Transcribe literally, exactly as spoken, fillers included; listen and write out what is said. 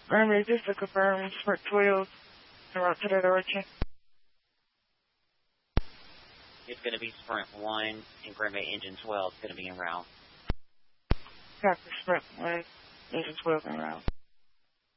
Granby, just to confirm, Sprint twelve, en route to that direction. It's going to be Sprint one, and Granby Engine twelve is going to be en route. Copy, Sprint one, Engine twelve en route.